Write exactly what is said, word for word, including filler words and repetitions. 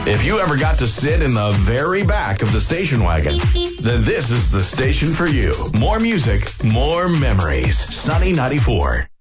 If you ever got to sit in the very back of the station wagon, then this is the station for you. More music, more memories. Sunny ninety-four.